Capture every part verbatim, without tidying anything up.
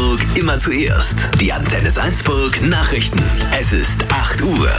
Salzburg immer zuerst. Die Antenne Salzburg Nachrichten. Es ist acht Uhr.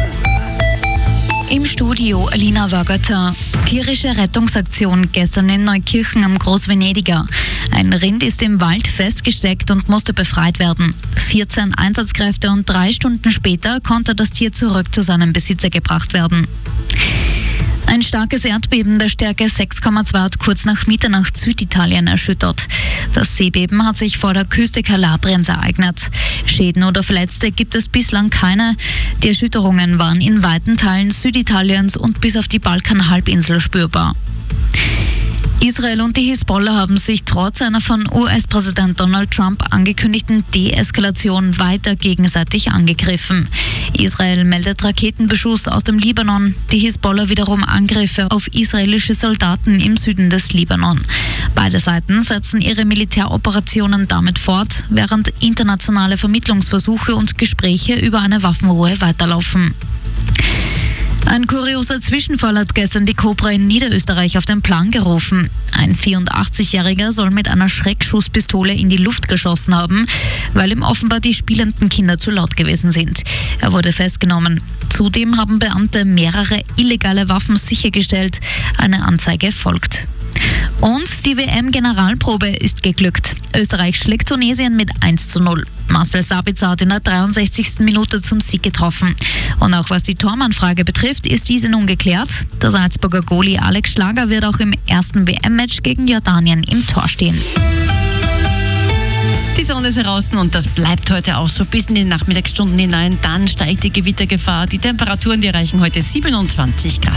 Im Studio Alina Wagata. Tierische Rettungsaktion gestern in Neukirchen am Großvenediger. Ein Rind ist im Wald festgesteckt und musste befreit werden. vierzehn Einsatzkräfte und drei Stunden später konnte das Tier zurück zu seinem Besitzer gebracht werden. Ein starkes Erdbeben der Stärke sechs Komma zwei hat kurz nach Mitternacht Süditalien erschüttert. Das Seebeben hat sich vor der Küste Kalabriens ereignet. Schäden oder Verletzte gibt es bislang keine. Die Erschütterungen waren in weiten Teilen Süditaliens und bis auf die Balkanhalbinsel spürbar. Israel und die Hisbollah haben sich trotz einer von U S-Präsident Donald Trump angekündigten Deeskalation weiter gegenseitig angegriffen. Israel meldet Raketenbeschuss aus dem Libanon, die Hisbollah wiederum Angriffe auf israelische Soldaten im Süden des Libanon. Beide Seiten setzen ihre Militäroperationen damit fort, während internationale Vermittlungsversuche und Gespräche über eine Waffenruhe weiterlaufen. Ein kurioser Zwischenfall hat gestern die Cobra in Niederösterreich auf den Plan gerufen. Ein vierundachtzigjähriger soll mit einer Schreckschusspistole in die Luft geschossen haben, weil ihm offenbar die spielenden Kinder zu laut gewesen sind. Er wurde festgenommen. Zudem haben Beamte mehrere illegale Waffen sichergestellt. Eine Anzeige folgt. Und die W M-Generalprobe ist geglückt. Österreich schlägt Tunesien mit eins zu null. Marcel Sabitzer hat in der dreiundsechzigsten Minute zum Sieg getroffen. Und auch was die Tormannfrage betrifft, ist diese nun geklärt. Der Salzburger Goalie Alex Schlager wird auch im ersten W M-Match gegen Jordanien im Tor stehen. Die Sonne ist heraus und das bleibt heute auch so bis in die Nachmittagsstunden hinein. Dann steigt die Gewittergefahr. Die Temperaturen, die erreichen heute siebenundzwanzig Grad.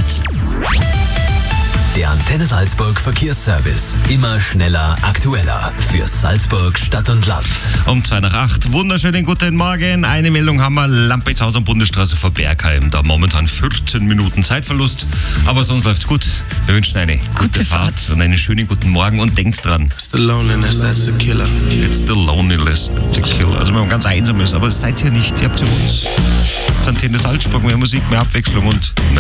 Der Antenne Salzburg Verkehrsservice. Immer schneller, aktueller. Für Salzburg, Stadt und Land. Um zwei nach acht. Wunderschönen guten Morgen. Eine Meldung haben wir. Lamprechtshausen Bundesstraße vor Bergheim. Da momentan vierzehn Minuten Zeitverlust. Aber sonst läuft's gut. Wir wünschen eine gute, gute Fahrt. Fahrt und einen schönen guten Morgen. Und denkt dran. It's the loneliness that's a killer. It's the loneliness that's a killer. Also wenn man ganz einsam ist. Aber seid ihr nicht. Ihr habt ja uns. Das ist Antenne Salzburg. Mehr Musik, mehr Abwechslung und mehr